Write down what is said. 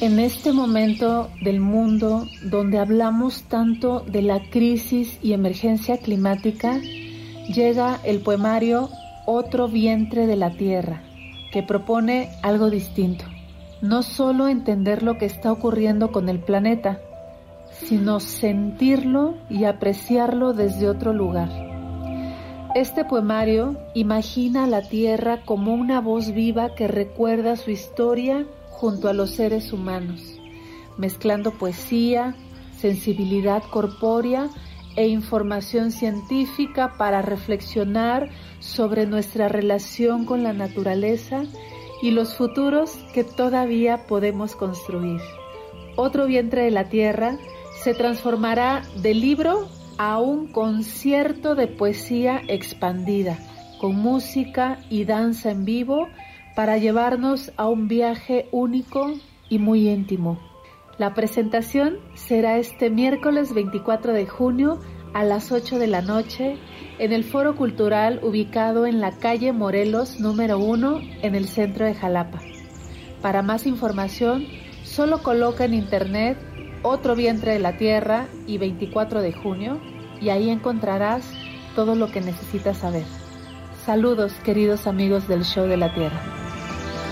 En este momento del mundo donde hablamos tanto de la crisis y emergencia climática, llega el poemario Otro vientre de la tierra, que propone algo distinto. No solo entender lo que está ocurriendo con el planeta, sino sentirlo y apreciarlo desde otro lugar. Este poemario imagina a la tierra como una voz viva que recuerda su historia junto a los seres humanos, mezclando poesía, sensibilidad corpórea e información científica para reflexionar sobre nuestra relación con la naturaleza y los futuros que todavía podemos construir. Otro vientre de la tierra se transformará de libro a un concierto de poesía expandida, con música y danza en vivo, para llevarnos a un viaje único y muy íntimo. La presentación será este miércoles 24 de junio a las 8 de la noche en el Foro Cultural ubicado en la calle Morelos número 1 en el centro de Jalapa. Para más información, solo coloca en internet Otro vientre de la tierra y 24 de junio y ahí encontrarás todo lo que necesitas saber. Saludos, queridos amigos del Show de la Tierra.